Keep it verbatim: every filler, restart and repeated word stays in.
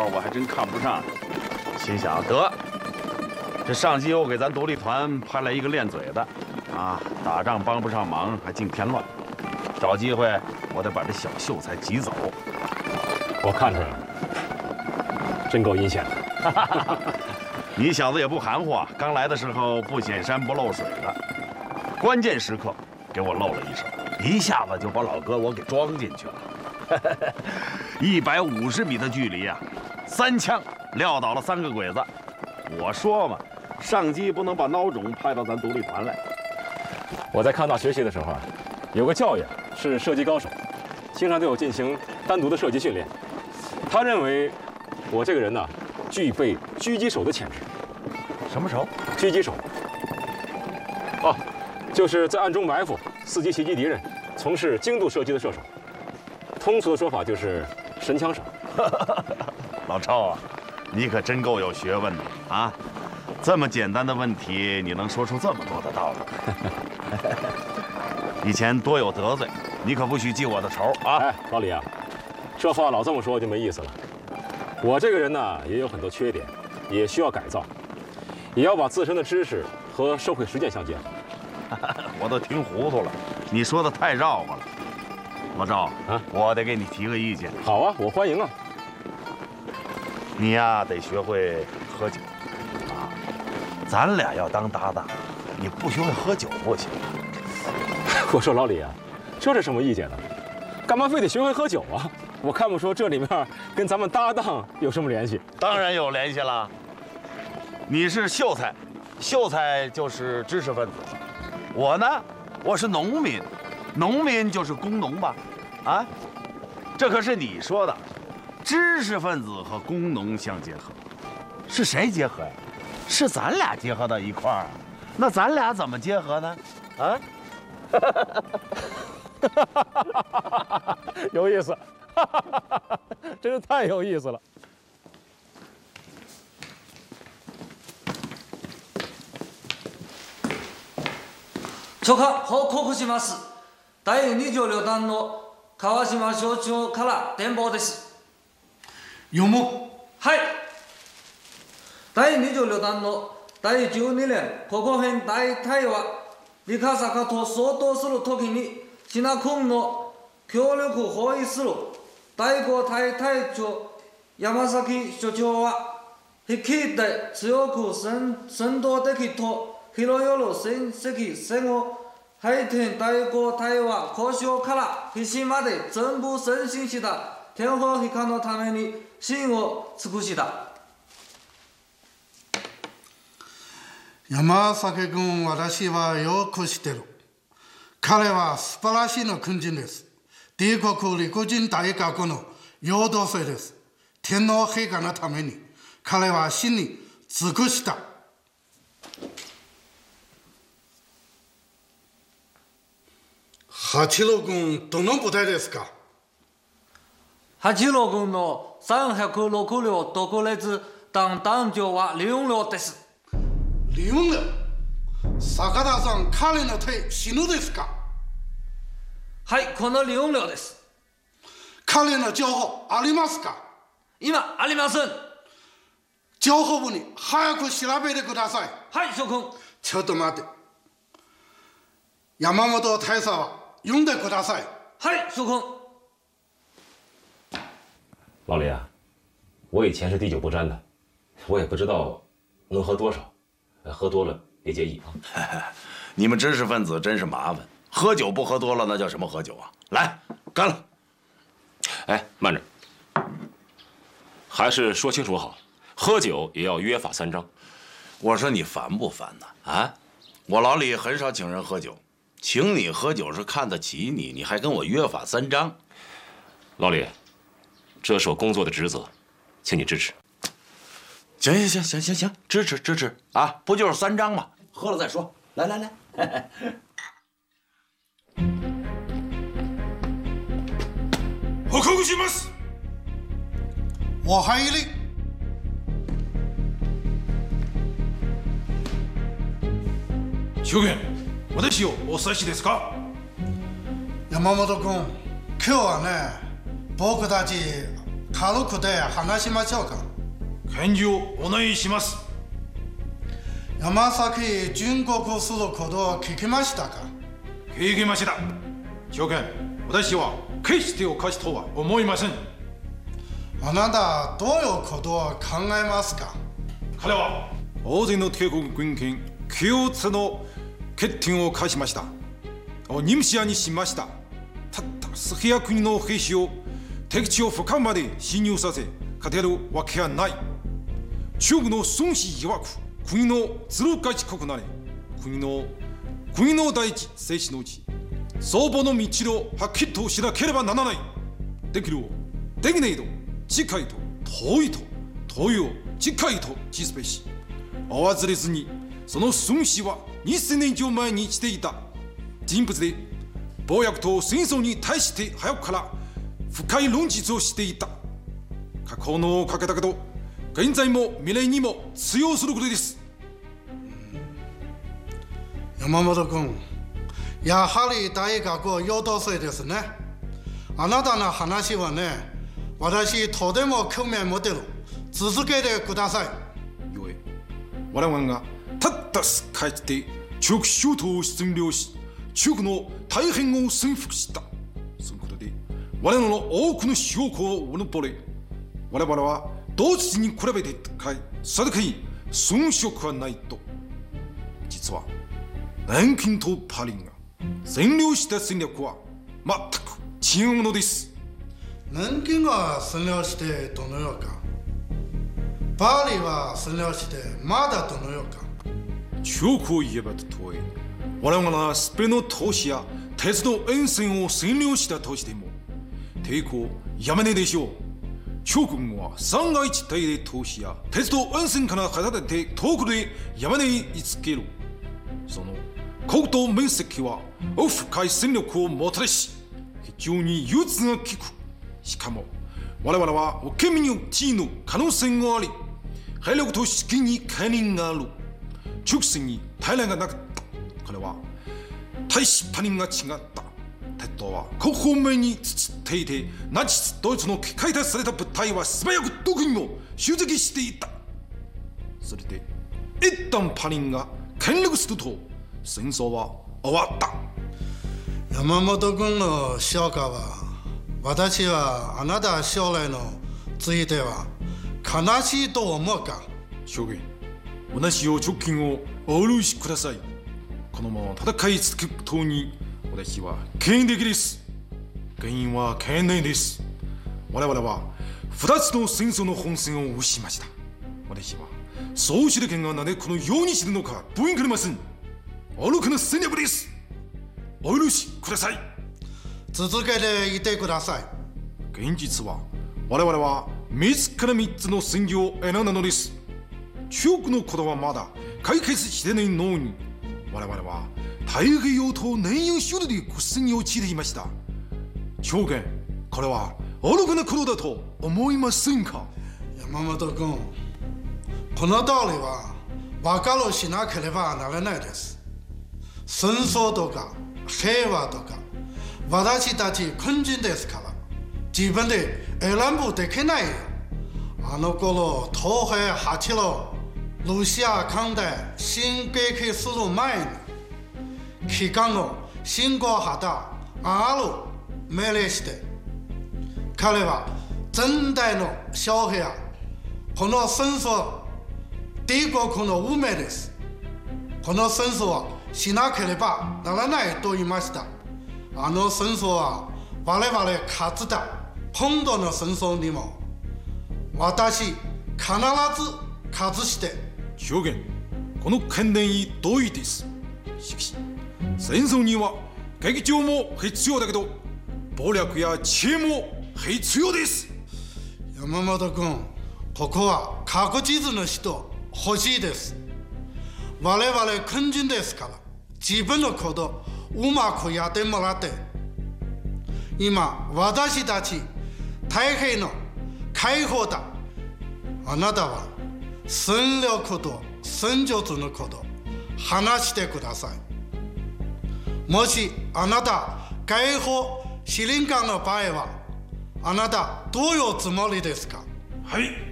我还真看不上，心想得，这上级又给咱独立团派来一个练嘴的，啊，打仗帮不上忙，还净添乱，找机会我得把这小秀才挤走。 我看出来了，真够阴险的。 你小子也不含糊啊，刚来的时候不显山不漏水的，关键时刻给我露了一手，一下子就把老哥我给装进去了。一百五十米的距离啊，三枪撂倒了三个鬼子。我说嘛，上级不能把孬种派到咱独立团来。 我在康大学习的时候啊，有个教员是射击高手，经常对我进行单独的射击训练。他认为我这个人呢，具备狙击手的潜质。 什么手？ 狙击手。哦，就是在暗中埋伏、伺机袭击敌人，从事精度射击的射手。通俗的说法就是神枪手。 老赵啊，你可真够有学问的啊！这么简单的问题，你能说出这么多的道理。以前多有得罪，你可不许记我的仇啊！ 哎，老李啊，这话老这么说就没意思了。我这个人呢，也有很多缺点，也需要改造，也要把自身的知识和社会实践相结合。 我都听糊涂了，你说的太绕乎了。老赵啊，我得给你提个意见。 好啊，我欢迎啊。 你呀，得学会喝酒啊！咱俩要当搭档，你不学会喝酒不行。 我说老李啊，这是什么意见呢？干嘛非得学会喝酒啊？我看不出这里面跟咱们搭档有什么联系。 当然有联系了。你是秀才，秀才就是知识分子。我呢，我是农民，农民就是工农吧？啊，这可是你说的，知识分子和工农相结合，是谁结合呀？是咱俩结合到一块儿啊？那咱俩怎么结合呢？啊？ 有意思，真是太有意思了。 許可報告します。第にじゅう旅団の川島省長から電報です。 読もう。 はい。第にじゅう旅団の第じゅうに連国語編大隊は理科坂と相当するときにシナ君の協力を包囲する第五隊隊長山崎所長は率いて強く戦闘的と広よる戦績戦を配天第五隊は交渉から必死まで全部前進した天皇陛下のために真を尽くした。 山崎君、私はよく知ってる。彼は素晴らしいの軍人です。帝国陸軍大学の養道生です。天皇陛下のために彼は死に尽くした。八郎軍、どの部隊ですか？ 八郎軍のさんびゃくろく両特列団団長は李雲亮です。 李雲亮、坂田さん、彼の手死ぬですか？ はい、この李雲亮です。 彼の情報ありますか？ 今ありません。 情報部に早く調べてください。 はい、諸君。 ちょっと待って。山本大佐は呼んでください。 はい、諸君。 老李啊，我以前是滴酒不沾的，我也不知道能喝多少，喝多了别介意啊。 你们知识分子真是麻烦，喝酒不喝多了，那叫什么喝酒啊？来，干了！ 哎，慢着，还是说清楚好，喝酒也要约法三章。 我说你烦不烦呢？啊，我老李很少请人喝酒，请你喝酒是看得起你，你还跟我约法三章？ 老李，这是我工作的职责，请你支持。 行行行行行行，支持支持啊！不就是三章吗？喝了再说。来来来。 報告します。お入り。 諸君、私をお指しですか？ 山本君、今日はね、僕たち軽くで話しましょうか。 返事をお願いします。 山崎殉国することを聞きましたか。 聞きました。長官、私は決しておかしとは思いません。 あなたどういうことを考えますか。 彼は大勢の帝国軍権共通の決定を下しました。任務にしました。たった数百人の兵士を敵地を深まで侵入させ勝てるわけはない。中国の孫子曰く、国の鶴勝国なれ、国の国の第一政治のうち相場の道をはっきりとしなければならない。できるできないと近いと遠いと遠いを近いと知すべし。慌れずに、その孫子はにせんねん以上前にしていた人物で、暴虐と戦争に対して早くから深い論述をしていた。過去のかけたけど現在も未来にも通用することです。 山本君、やはり大学優等生ですね。あなたの話はね、私とても興味持ってる。続けてください。 ゆえ我々がたった数回で中国諸島を占領し、中国の大変を征服した。そのことで我々の多くの証拠を残れ、我々は同時に比べて高い定かに遜色はないと。実は南京とパリが占領した戦略は全く違うものです。 南京は占領してどのようか。パリは占領してまだどのようか。 中国を言えばと問え、我々がスペインの都市や鉄道沿線を占領したとしても抵抗やめねえでしょう。中国は三が一体で都市や鉄道沿線から離れて遠くで山根に居つける。その国土面積は深い戦力をもたらし、非常に融通が利く。しかも我々は県民の地位の可能性があり、兵力と資金に兼任がある。直線に対立がなかった。これは大使パニンが違った。鉄道は各方面につっていて、ナチスドイツの解体された部隊は素早くどこにも集積していた。それで一旦パニンが権力すると戦争は終わった。 山本君の評価は、私はあなた将来のついては悲しいと思うか。 将軍、私を直近をお許しください。このまま戦い続けることに私は権威的です。原因は懸念です。我々は二つの戦争の本線を失いました。私はそう手裏剣がなぜこのようにしているのか分かりません。愚かな戦略です。お許しください。 続けていてください。 現実は我々はみっつからみっつの戦場を選んだのです。中国のことはまだ解決してないのに、我々は太平洋と年優勝で苦戦に陥っていました。長官、これは愚かなことだと思いませんか。 山本君、この道理は分かるしなければならないです。戦争とか平和とか私たち軍人ですから、自分で選ぶできないよ。あの頃東平八郎ロシア艦隊進撃する前に機関の信号旗ある命令して、彼は全体の将兵やこの戦争帝国の運命です。この戦争はしなければならないと言いました。あの戦争は我々勝つだ。今度の戦争にも私必ず勝つして。 将軍、この懸念に同意です。しかし戦争には劇場も必要だけど、暴力や知恵も必要です。 山本君、ここは確実な人欲しいです。我々軍人ですから、自分のことうまくやってもらって。今私たち太平の解放だ。あなたは戦略と戦術のこと話してください。もしあなた解放司令官の場合は、 あなたどういうつもりですか？ はい。